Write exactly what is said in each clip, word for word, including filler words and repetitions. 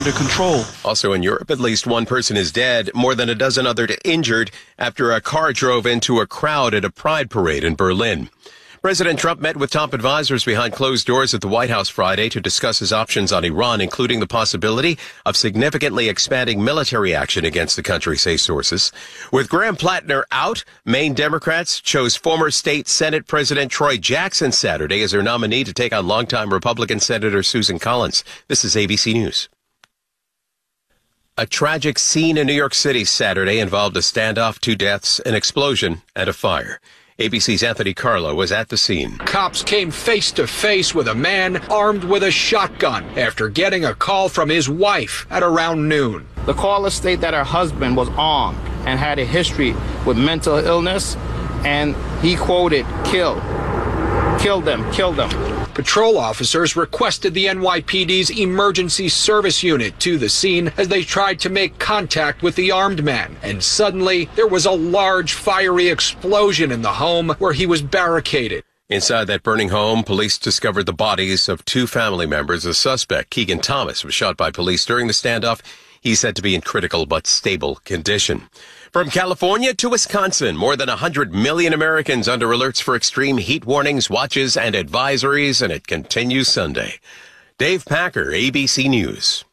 under control. Also in Europe, at least one person is dead, more than a dozen others injured after a car drove into a crowd at a pride parade in Berlin. President Trump met with top advisors behind closed doors at the White House Friday to discuss his options on Iran, including the possibility of significantly expanding military action against the country, say sources. With Graham Plattner out, Maine Democrats chose former state Senate President Troy Jackson Saturday as their nominee to take on longtime Republican Senator Susan Collins. This is A B C News. A tragic scene in New York City Saturday involved a standoff, two deaths, an explosion, and a fire. A B C's Anthony Carlo was at the scene. Cops came face to face with a man armed with a shotgun after getting a call from his wife at around noon. The caller stated that her husband was armed and had a history with mental illness, and he quoted, "Kill. Kill them. Kill them." Patrol officers requested the N Y P D's emergency service unit to the scene as they tried to make contact with the armed man. And suddenly, there was a large fiery explosion in the home where he was barricaded. Inside that burning home, police discovered the bodies of two family members. The suspect, Keegan Thomas, was shot by police during the standoff. He's said to be in critical but stable condition. From California to Wisconsin, more than one hundred million Americans under alerts for extreme heat warnings, watches, and advisories, and it continues Sunday. Dave Packer, A B C News.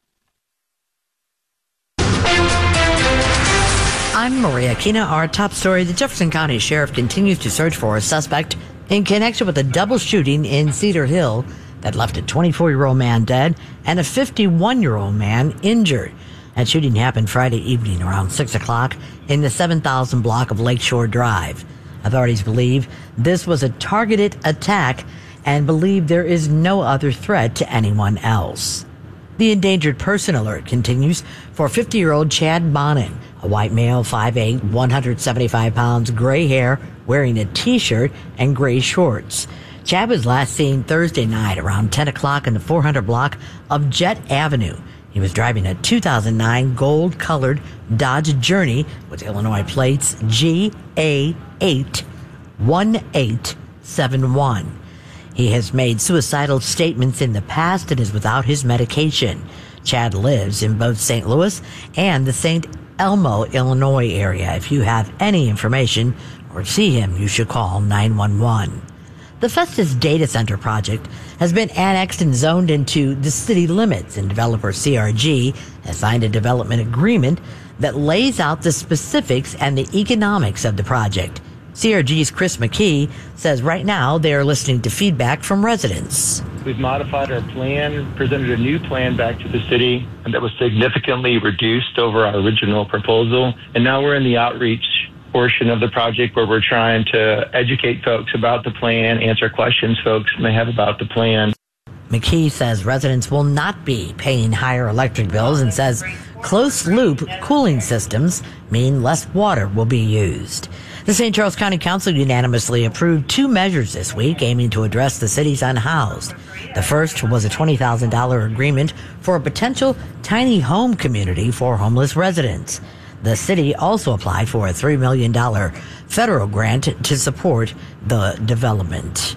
I'm Maria Kina. Our top story, the Jefferson County Sheriff continues to search for a suspect in connection with a double shooting in Cedar Hill that left a twenty-four-year-old man dead and a fifty-one-year-old man injured. That shooting happened Friday evening around six o'clock in the seven thousand block of Lakeshore Drive. Authorities believe this was a targeted attack and believe there is no other threat to anyone else. The endangered person alert continues for fifty-year-old Chad Bonin, a white male, five foot eight, one hundred seventy-five pounds, gray hair, wearing a T-shirt and gray shorts. Chad was last seen Thursday night around ten o'clock in the four hundred block of Jet Avenue. He was driving a two thousand nine gold-colored Dodge Journey with Illinois plates G A eight one eight seven one. He has made suicidal statements in the past and is without his medication. Chad lives in both Saint Louis and the Saint Elmo, Illinois area. If you have any information or see him, you should call nine one one. The Festus Data Center project has been annexed and zoned into the city limits, and developer C R G has signed a development agreement that lays out the specifics and the economics of the project. C R G's Chris McKee says right now they are listening to feedback from residents. We've modified our plan, presented a new plan back to the city, and that was significantly reduced over our original proposal. And now we're in the outreach portion of the project where we're trying to educate folks about the plan, answer questions folks may have about the plan. McKee says residents will not be paying higher electric bills and says closed-loop cooling systems mean less water will be used. The Saint Charles County Council unanimously approved two measures this week aiming to address the city's unhoused. The first was a twenty thousand dollars agreement for a potential tiny home community for homeless residents. The city also applied for a three million dollars federal grant to support the development.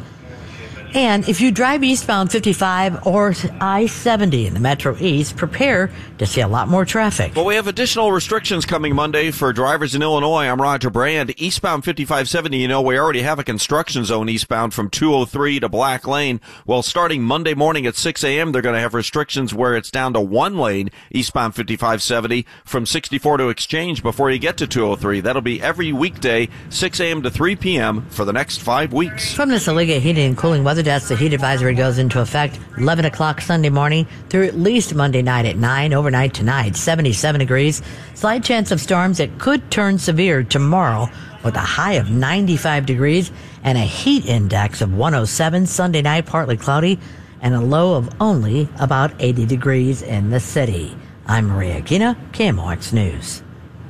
And if you drive eastbound fifty-five or I seventy in the Metro East, prepare to see a lot more traffic. Well, we have additional restrictions coming Monday for drivers in Illinois. I'm Roger Brand. Eastbound fifty-five seventy, you know, we already have a construction zone eastbound from two oh three to Black Lane. Well, starting Monday morning at six a.m., they're going to have restrictions where it's down to one lane eastbound fifty-five seventy from sixty-four to Exchange before you get to two oh three. That'll be every weekday, six a.m. to three p.m. for the next five weeks. From the Saliga Heating and Cooling Weather Desk, the heat advisory goes into effect eleven o'clock Sunday morning through at least Monday night at nine. Overnight tonight, seventy-seven degrees. Slight chance of storms that could turn severe tomorrow with a high of ninety-five degrees and a heat index of one oh seven. Sunday night, partly cloudy and a low of only about eighty degrees in the city. I'm Maria Kina, K M O X News.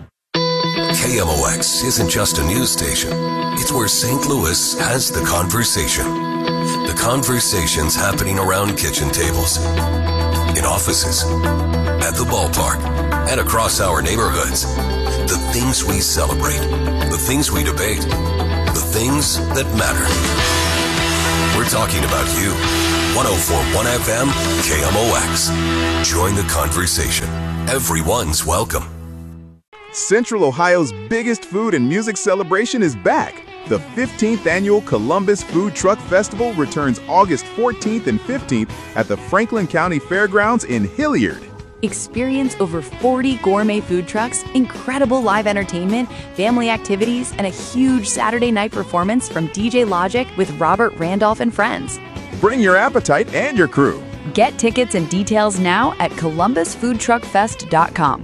K M O X isn't just a news station. It's where Saint Louis has the conversation. The conversations happening around kitchen tables, in offices, at the ballpark, and across our neighborhoods. The things we celebrate, the things we debate, the things that matter. We're talking about you. one oh four point one F M, K M O X. Join the conversation. Everyone's welcome. Central Ohio's biggest food and music celebration is back. The fifteenth Annual Columbus Food Truck Festival returns August fourteenth and fifteenth at the Franklin County Fairgrounds in Hilliard. Experience over forty gourmet food trucks, incredible live entertainment, family activities, and a huge Saturday night performance from D J Logic with Robert Randolph and friends. Bring your appetite and your crew. Get tickets and details now at columbus food truck fest dot com.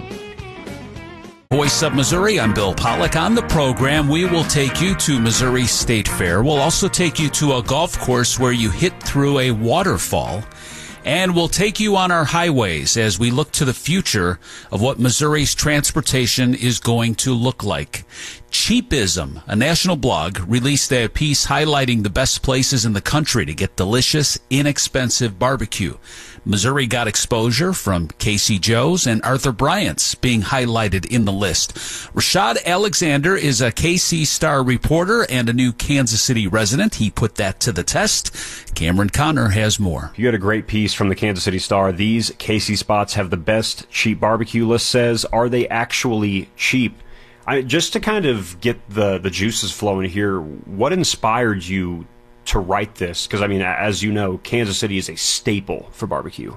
Voice of Missouri, I'm Bill Pollock. On the program, we will take you to Missouri State Fair. We'll also take you to a golf course where you hit through a waterfall. And we'll take you on our highways as we look to the future of what Missouri's transportation is going to look like. Cheapism, a national blog, released a piece highlighting the best places in the country to get delicious, inexpensive barbecue. Missouri got exposure from Casey Joe's and Arthur Bryant's being highlighted in the list. Rashad Alexander is a K C Star reporter and a new Kansas City resident. He put that to the test. Cameron Connor has more. You had a great piece from the Kansas City Star. These K C spots have the best cheap barbecue list says. Are they actually cheap? I, just to kind of get the, the juices flowing here, what inspired you to write this? Because, I mean, as you know, Kansas City is a staple for barbecue.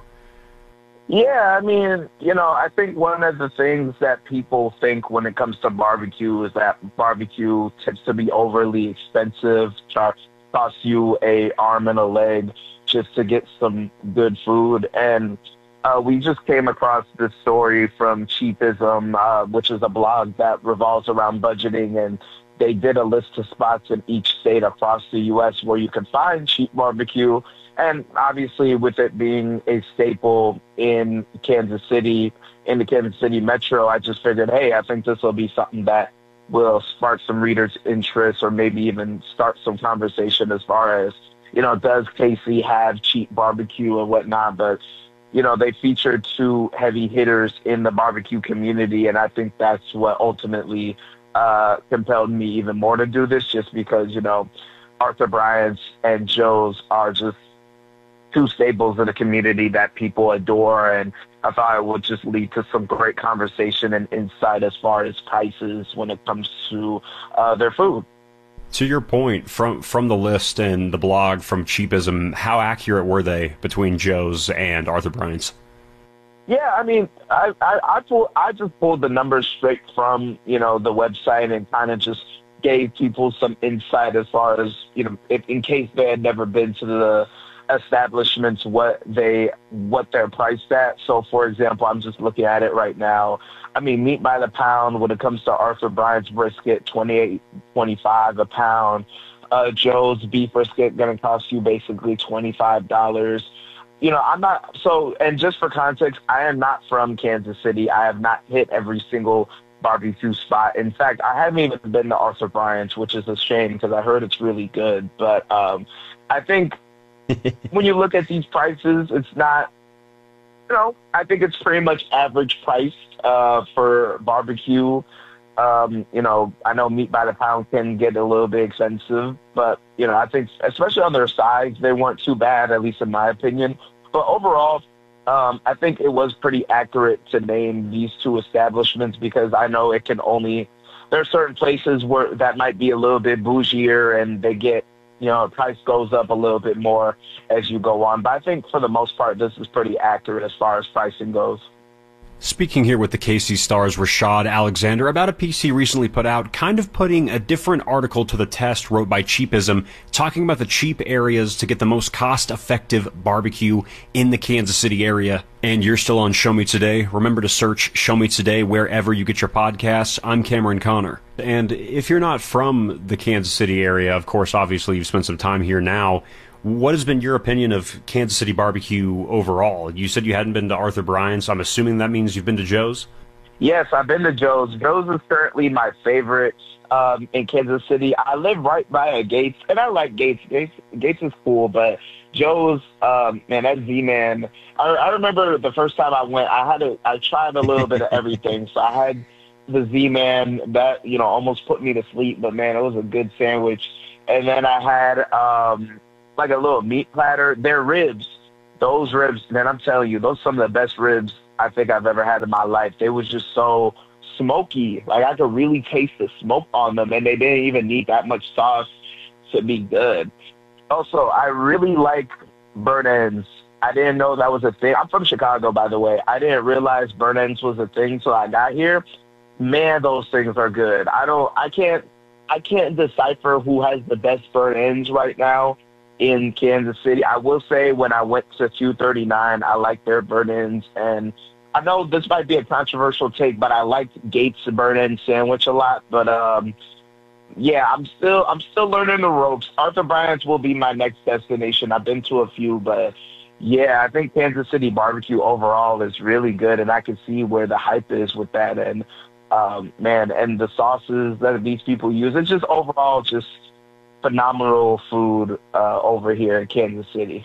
Yeah, I mean, you know, I think one of the things that people think when it comes to barbecue is that barbecue tends to be overly expensive, cost you a arm and a leg just to get some good food. And Uh, we just came across this story from Cheapism, uh, which is a blog that revolves around budgeting, and they did a list of spots in each state across the U S where you can find cheap barbecue. And obviously, with it being a staple in Kansas City, in the Kansas City metro, I just figured, hey, I think this will be something that will spark some readers' interest or maybe even start some conversation as far as, you know, does K C have cheap barbecue and whatnot? But you know, they featured two heavy hitters in the barbecue community, and I think that's what ultimately uh, compelled me even more to do this, just because, you know, Arthur Bryant's and Joe's are just two staples in the community that people adore, and I thought it would just lead to some great conversation and insight as far as prices when it comes to uh, their food. To your point, from from the list and the blog from Cheapism, how accurate were they between Joe's and Arthur Bryant's? Yeah, I mean, I I, I, pull, I just pulled the numbers straight from, you know, the website and kind of just gave people some insight as far as, you know, if, in case they had never been to the establishments, what they what they're priced at. So, for example, I'm just looking at it right now. I mean, meat by the pound, when it comes to Arthur Bryant's brisket, twenty-eight twenty-five a pound. Uh, Joe's beef brisket going to cost you basically twenty-five dollars. You know, I'm not, so, and just for context, I am not from Kansas City. I have not hit every single barbecue spot. In fact, I haven't even been to Arthur Bryant's, which is a shame because I heard it's really good. But um, I think when you look at these prices, it's not, you know, I think it's pretty much average priced uh, for barbecue. Um, you know, I know meat by the pound can get a little bit expensive, but, you know, I think especially on their sides, they weren't too bad, at least in my opinion. But overall, um, I think it was pretty accurate to name these two establishments because I know it can only, there are certain places where that might be a little bit bougier and they get, you know, price goes up a little bit more as you go on. But I think for the most part, this is pretty accurate as far as pricing goes. Speaking here with the K C Star's Rashad Alexander about a piece he recently put out, kind of putting a different article to the test wrote by Cheapism, talking about the cheap areas to get the most cost-effective barbecue in the Kansas City area. And you're still on Show Me Today. Remember to search Show Me Today wherever you get your podcasts. I'm Cameron Connor. And if you're not from the Kansas City area, of course, obviously you've spent some time here now. What has been your opinion of Kansas City barbecue overall? You said you hadn't been to Arthur Bryant's. I'm assuming that means you've been to Joe's? Yes, I've been to Joe's. Joe's is currently my favorite um, in Kansas City. I live right by a Gates, and I like Gates. Gates, Gates is cool, but Joe's, um, man, that Z-Man. I, I remember the first time I went, I had a, I tried a little bit of everything. So I had the Z-Man that, you know, almost put me to sleep, but, man, it was a good sandwich. And then I had... Um, like a little meat platter. Their ribs, those ribs, man, I'm telling you, those are some of the best ribs I think I've ever had in my life. They was just so smoky. Like, I could really taste the smoke on them, and they didn't even need that much sauce to be good. Also, I really like burnt ends. I didn't know that was a thing. I'm from Chicago, by the way. I didn't realize burnt ends was a thing till I got here. Man, those things are good. I don't, I can't, I can't decipher who has the best burnt ends right now in Kansas City. I will say when I went to two thirty-nine, I liked their burnt ends, and I know this might be a controversial take, but I liked Gates' burnt end sandwich a lot. But um, yeah, I'm still, I'm still learning the ropes. Arthur Bryant's will be my next destination. I've been to a few, but yeah, I think Kansas City barbecue overall is really good, and I can see where the hype is with that. And um, man, and the sauces that these people use, it's just overall just phenomenal food uh, over here in Kansas City.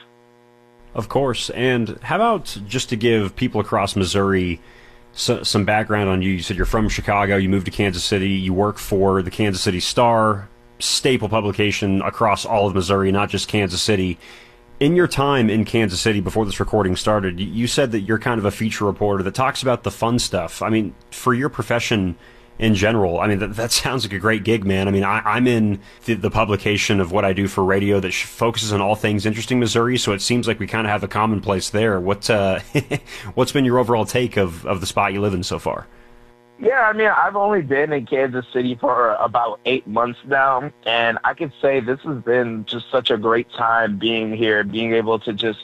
Of course. And how about just to give people across Missouri so, some background on you? You said you're from Chicago, you moved to Kansas City, you work for the Kansas City Star, staple publication across all of Missouri, not just Kansas City. In your time in Kansas City before this recording started, you said that you're kind of a feature reporter that talks about the fun stuff. I mean, for your profession in general, I mean, that, that sounds like a great gig, man. I mean, I, I'm in the, the publication of what I do for radio that sh- focuses on all things interesting Missouri, so it seems like we kind of have a commonplace there. What, uh, what's been your overall take of, of the spot you live in so far? Yeah, I mean, I've only been in Kansas City for about eight months now, and I could say this has been just such a great time being here, being able to just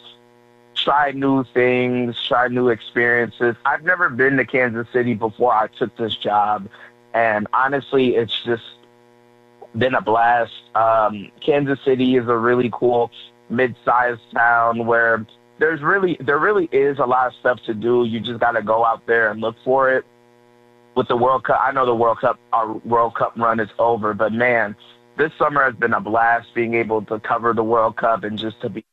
try new things, try new experiences. I've never been to Kansas City before I took this job, and honestly, it's just been a blast. Um, Kansas City is a really cool mid-sized town where there's really, there really is a lot of stuff to do. You just got to go out there and look for it. With the World Cup, I know the World Cup, our World Cup run is over, but man, this summer has been a blast being able to cover the World Cup and just to be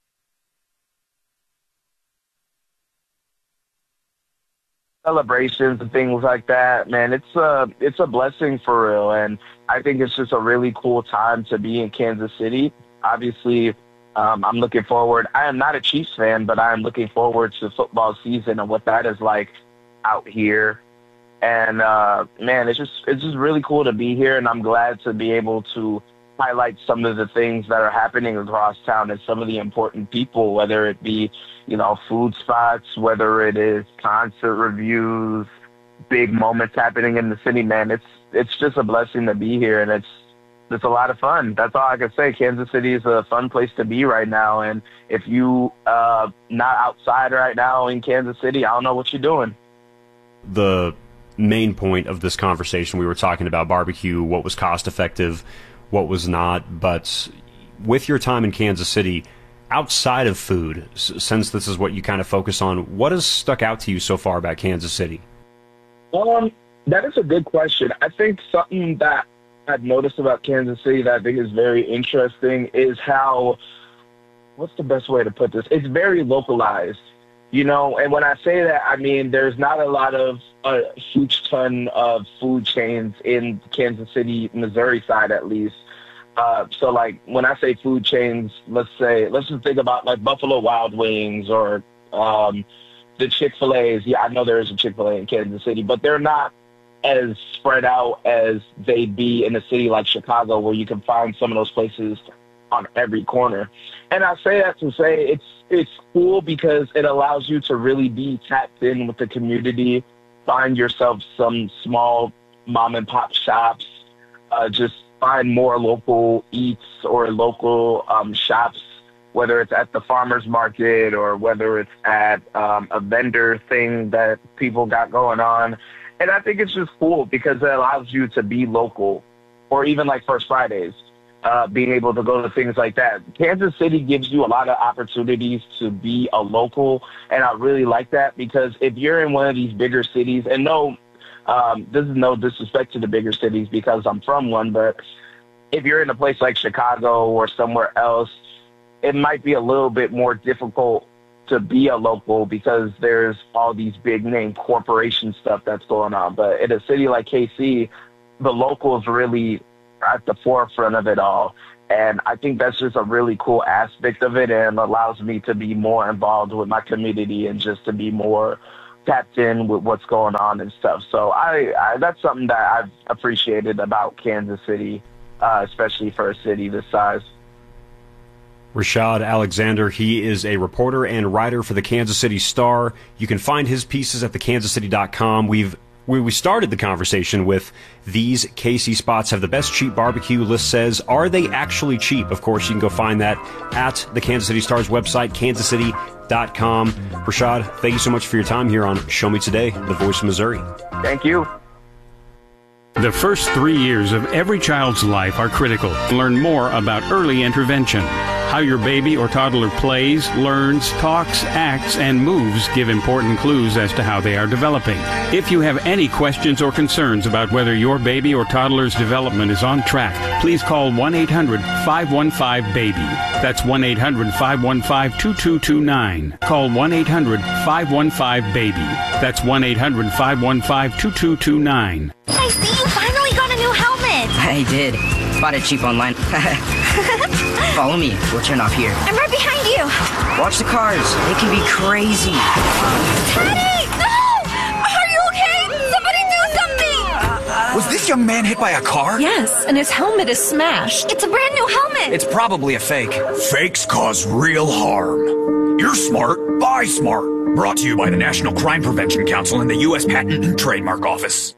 celebrations and things like that. Man, it's a, it's a blessing for real. And I think it's just a really cool time to be in Kansas City. Obviously, um, I'm looking forward. I am not a Chiefs fan, but I am looking forward to football season and what that is like out here. And, uh, man, it's just it's just really cool to be here, and I'm glad to be able to highlight some of the things that are happening across town and some of the important people, whether it be, you know, food spots, whether it is concert reviews, big moments happening in the city, man. It's it's just a blessing to be here, and it's it's a lot of fun. That's all I can say. Kansas City is a fun place to be right now, and if you uh not outside right now in Kansas City, I don't know what you're doing. The main point of this conversation, we were talking about barbecue, what was cost effective, what was not, but with your time in Kansas City, outside of food, since this is what you kind of focus on, what has stuck out to you so far about Kansas City? Um, that is a good question. I think something that I've noticed about Kansas City that I think is very interesting is how, what's the best way to put this? It's very localized. You know, and when I say that, I mean there's not a lot of a huge ton of food chains in Kansas City, Missouri side at least. Uh, so, like, when I say food chains, let's say, let's just think about, like, Buffalo Wild Wings or um, the Chick-fil-A's. Yeah, I know there is a Chick-fil-A in Kansas City, but they're not as spread out as they'd be in a city like Chicago, where you can find some of those places on every corner. And I say that to say it's it's cool because it allows you to really be tapped in with the community, find yourself some small mom and pop shops, uh, just find more local eats or local um, shops, whether it's at the farmer's market or whether it's at um, a vendor thing that people got going on. And I think it's just cool because it allows you to be local, or even like First Fridays. Uh, being able to go to things like that. Kansas City gives you a lot of opportunities to be a local, and I really like that because if you're in one of these bigger cities, and no, um, this is no disrespect to the bigger cities because I'm from one, but if you're in a place like Chicago or somewhere else, it might be a little bit more difficult to be a local because there's all these big name corporation stuff that's going on. But in a city like K C, the locals really at the forefront of it all. And I think that's just a really cool aspect of it, and allows me to be more involved with my community and just to be more tapped in with what's going on and stuff. So I, I that's something that I've appreciated about Kansas City, uh, especially for a city this size. Rashad Alexander, he is a reporter and writer for the Kansas City Star. You can find his pieces at the kansas city dot com. We've We, we started the conversation with these K C spots have the best cheap barbecue. List says, are they actually cheap? Of course, you can go find that at the Kansas City Star's website, kansas city dot com. Rashad, thank you so much for your time here on Show Me Today, the Voice of Missouri. Thank you. The first three years of every child's life are critical. Learn more about early intervention. How your baby or toddler plays, learns, talks, acts, and moves give important clues as to how they are developing. If you have any questions or concerns about whether your baby or toddler's development is on track, please call one eight hundred five one five baby. That's one eight hundred five one five two two two nine. Call one eight hundred five one five baby. That's one eight hundred five one five two two two nine. I see you finally got a new helmet. I did. Bought it cheap online. Follow me. We'll turn off here. I'm right behind you. Watch the cars. They can be crazy. Teddy! No! Are you okay? Somebody do something! Was this young man hit by a car? Yes, and his helmet is smashed. It's a brand new helmet. It's probably a fake. Fakes cause real harm. You're smart. Buy smart. Brought to you by the National Crime Prevention Council and the U S Patent and Trademark Office.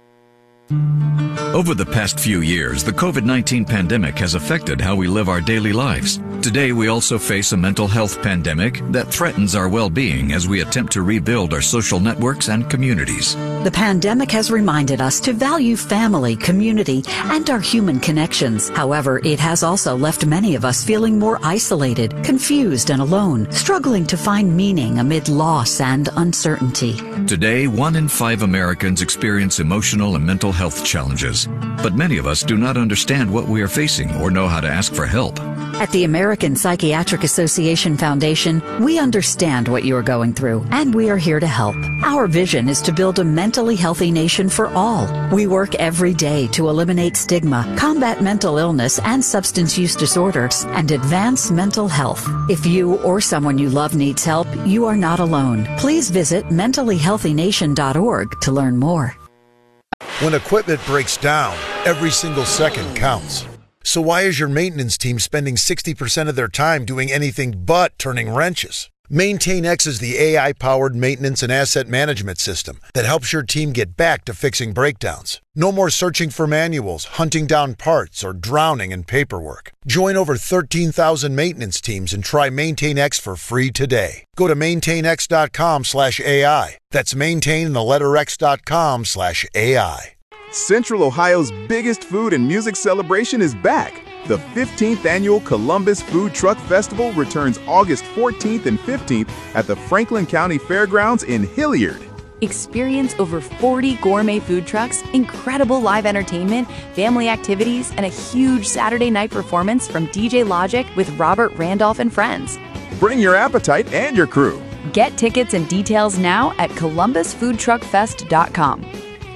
Over the past few years, the COVID nineteen pandemic has affected how we live our daily lives. Today, we also face a mental health pandemic that threatens our well-being as we attempt to rebuild our social networks and communities. The pandemic has reminded us to value family, community, and our human connections. However, it has also left many of us feeling more isolated, confused, and alone, struggling to find meaning amid loss and uncertainty. Today, one in five Americans experience emotional and mental health challenges. But many of us do not understand what we are facing or know how to ask for help. At the American Psychiatric Association Foundation, we understand what you are going through, and we are here to help. Our vision is to build a mentally healthy nation for all. We work every day to eliminate stigma, combat mental illness and substance use disorders, and advance mental health. If you or someone you love needs help, you are not alone. Please visit mentally healthy nation dot org to learn more. When equipment breaks down, every single second counts. So why is your maintenance team spending sixty percent of their time doing anything but turning wrenches? MaintainX is the A I-powered maintenance and asset management system that helps your team get back to fixing breakdowns. No more searching for manuals, hunting down parts, or drowning in paperwork. Join over thirteen thousand maintenance teams and try MaintainX for free today. Go to maintainx.com slash AI. That's maintain the letter X dot com slash AI. Central Ohio's biggest food and music celebration is back. The fifteenth Annual Columbus Food Truck Festival returns August fourteenth and fifteenth at the Franklin County Fairgrounds in Hilliard. Experience over forty gourmet food trucks, incredible live entertainment, family activities, and a huge Saturday night performance from D J Logic with Robert Randolph and friends. Bring your appetite and your crew. Get tickets and details now at columbus food truck fest dot com.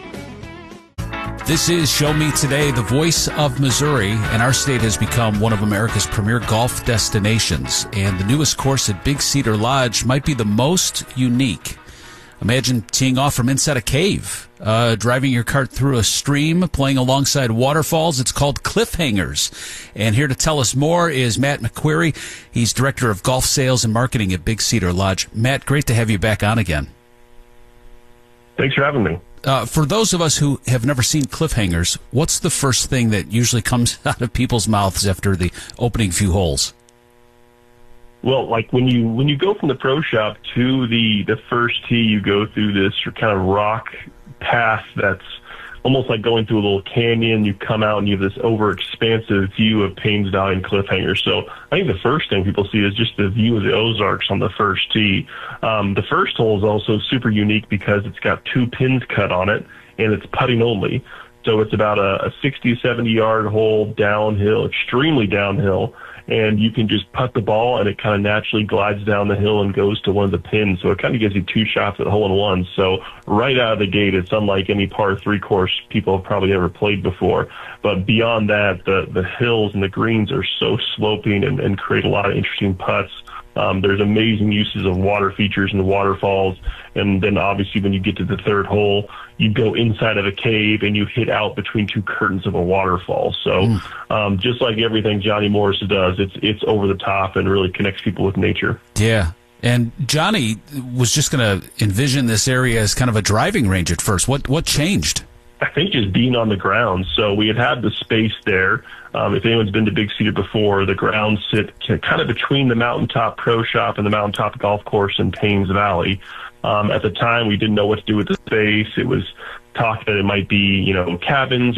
This is Show Me Today, the voice of Missouri, and our state has become one of America's premier golf destinations. And the newest course at Big Cedar Lodge might be the most unique. Imagine teeing off from inside a cave, uh, driving your cart through a stream, playing alongside waterfalls. It's called Cliffhangers. And here to tell us more is Matt McQuarrie. He's Director of Golf Sales and Marketing at Big Cedar Lodge. Matt, great to have you back on again. Thanks for having me. Uh, for those of us who have never seen Cliffhangers, what's the first thing that usually comes out of people's mouths after the opening few holes? Well, like when you when you go from the pro shop to the, the first tee, you go through this kind of rock path that's almost like going through a little canyon. You come out and you have this over-expansive view of Paynes Valley and Cliffhangers. So I think the first thing people see is just the view of the Ozarks on the first tee. Um, the first hole is also super unique because it's got two pins cut on it, and it's putting only. So it's about a, a sixty, seventy-yard hole downhill, extremely downhill. and you can just putt the ball, and it kind of naturally glides down the hill and goes to one of the pins. So it kind of gives you two shots at hole in one. So right out of the gate, it's unlike any par three course people have probably ever played before. But beyond that, the, the hills and the greens are so sloping and, and create a lot of interesting putts. Um, there's amazing uses of water features and the waterfalls. And then obviously when you get to the third hole, you go inside of a cave and you hit out between two curtains of a waterfall. So mm. um, just like everything Johnny Morris does, it's it's over the top and really connects people with nature. Yeah. And Johnny was just going to envision this area as kind of a driving range at first. What what changed? I think just being on the ground. So we had had the space there. Um, if anyone's been to Big Cedar before, the grounds sit kind of between the Mountaintop Pro Shop and the Mountaintop Golf Course in Paynes Valley. Um, at the time, we didn't know what to do with the space. It was talk that it might be, you know, cabins